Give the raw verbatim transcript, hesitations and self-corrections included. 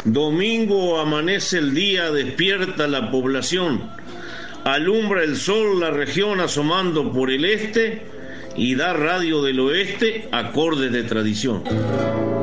Domingo amanece el día, despierta la población, alumbra el sol la región asomando por el este y da radio del oeste acordes de tradición.